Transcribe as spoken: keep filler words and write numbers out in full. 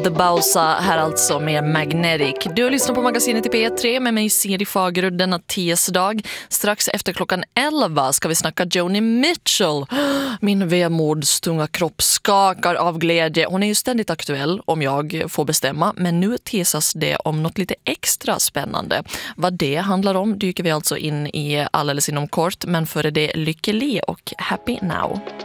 The Bausa här alltså med Magnetic. Du lyssnar på magasinet i P tre med mig Siri Fagerud denna tisdag. Strax efter klockan elva ska vi snacka Joni Mitchell. Min vemodstunga kropp skakar av glädje. Hon är ju ständigt aktuell om jag får bestämma, men nu teasas det om något lite extra spännande. Vad det handlar om dyker vi alltså in i alldeles inom kort, men före det Lykke Li och Happy Now.